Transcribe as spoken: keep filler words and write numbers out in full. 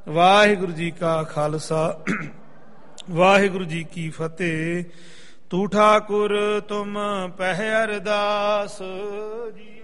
ਵਾਹਿਗੁਰੂ ਜੀ ਕਾ ਖਾਲਸਾ ਵਾਹਿਗੁਰੂ ਜੀ ਕੀ ਫਤਿਹ। ਤੂੰ ਠਾਕੁਰ ਤੁਮ ਪਹਿ ਅਰਦਾਸ ਜੀ।